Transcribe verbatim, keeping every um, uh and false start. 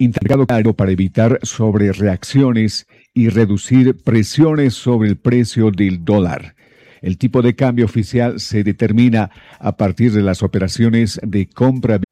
intercambio claro para evitar sobrereacciones y reducir presiones sobre el precio del dólar. El tipo de cambio oficial se determina a partir de las operaciones de compra